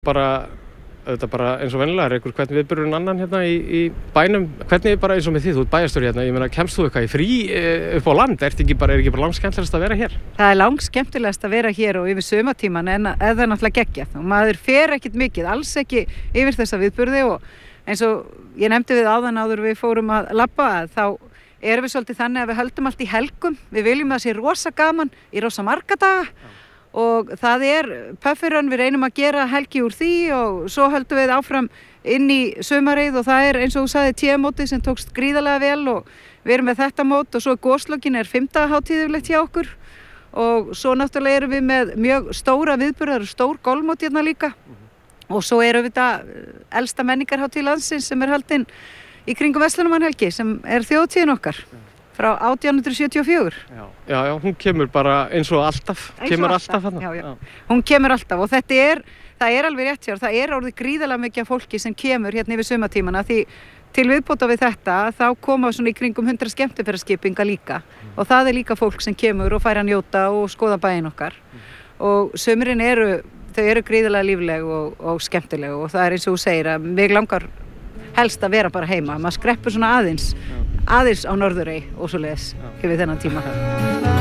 Bara eins og venjulega hvernig viðburðurinn annan hérna í bænum. Hvernig bara eins og með því, þú ert bæjarstjóri hérna, ég meina, kemst þú eitthvað í frí upp á land? Er ekki bara langskemmtilegast að vera hér? Það er langskemmtilegast að vera hér og yfir sumartíman en það er náttúrulega geggjað og maður fer ekkert mikið, alls ekki yfir þessa viðburði og eins og ég nefndi við áður við fórum að labba þá erum við svolítið þannig að við höldum allt í helgum, við viljum að það sé rosa gaman í rosa marga daga. Og það puffirun, við reynum að gera helgi úr því og svo höldum við áfram inn í sumarið og það eins og þú sagði TM-mótið sem tókst gríðarlega vel og við erum með þetta mót og svo góslökin 5. hátíð yfirleitt hjá okkur og svo náttúrulega erum við með mjög stóra viðburðar og stór golfmót hérna líka og svo erum við þetta elsta menningarhátíð landsins sem haldin í kringum Verslunarmannahelgi sem þjóðhátíðin okkar. Frá 1874. Já, hún kemur bara eins og alltaf, alltaf þarna. Já. Hún kemur alltaf og það alveg rétt hjá, það orðið gríðarlega mikið af fólki sem kemur hérna yfir sumartímana því til viðbóta við þetta þá koma svona í kringum 100 skemmtiferðaskipinga líka og það líka fólk sem kemur og fær að njóta og skoða bæinn okkar og sumrin þau eru gríðarlega lífleg og skemmtileg og það eins og þú segir að mig langar helst að vera bara heima, maður skreppur svona aðeins á Norðurey og svoleiðis yfir þennan tíma.